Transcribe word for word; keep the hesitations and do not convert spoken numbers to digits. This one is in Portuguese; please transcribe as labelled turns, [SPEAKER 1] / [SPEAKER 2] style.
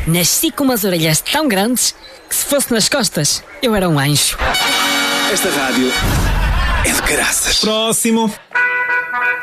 [SPEAKER 1] Nasci com umas orelhas tão grandes que se fosse nas costas, eu era um anjo.
[SPEAKER 2] Esta rádio é de caraças.
[SPEAKER 3] Próximo.